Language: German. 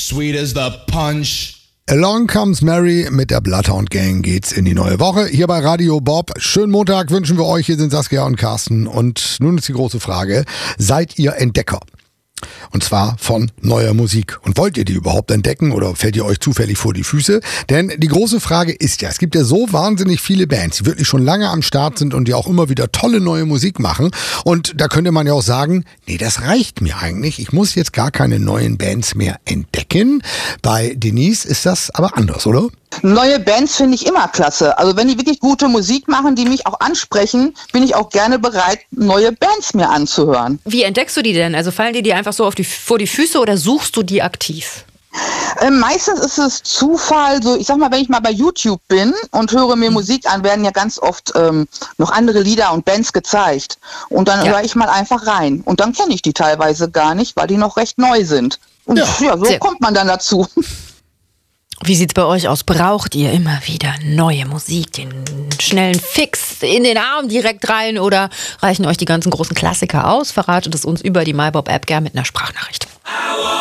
sweet as the punch. Along Comes Mary mit der Bloodhound Gang geht's in die neue Woche. Hier bei Radio Bob. Schönen Montag wünschen wir euch. Hier sind Saskia und Carsten. Und nun ist die große Frage. Seid ihr Entdecker? Und zwar von neuer Musik. Und wollt ihr die überhaupt entdecken oder fällt ihr euch zufällig vor die Füße? Denn die große Frage ist ja, es gibt ja so wahnsinnig viele Bands, die wirklich schon lange am Start sind und die auch immer wieder tolle neue Musik machen. Und da könnte man ja auch sagen, nee, das reicht mir eigentlich. Ich muss jetzt gar keine neuen Bands mehr entdecken. Bei Denise ist das aber anders, oder? Neue Bands finde ich immer klasse. Also wenn die wirklich gute Musik machen, die mich auch ansprechen, bin ich auch gerne bereit, neue Bands mir anzuhören. Wie entdeckst du die denn? Also fallen die dir einfach so vor die Füße oder suchst du die aktiv? Meistens ist es Zufall, so ich sag mal, wenn ich mal bei YouTube bin und höre mir Musik an, werden ja ganz oft noch andere Lieder und Bands gezeigt. Und dann höre ich mal einfach rein. Und dann kenne ich die teilweise gar nicht, weil die noch recht neu sind. Und so kommt man dann dazu. Wie sieht's bei euch aus? Braucht ihr immer wieder neue Musik, den schnellen Fix in den Arm direkt rein oder reichen euch die ganzen großen Klassiker aus? Verratet es uns über die MyBob-App gern mit einer Sprachnachricht.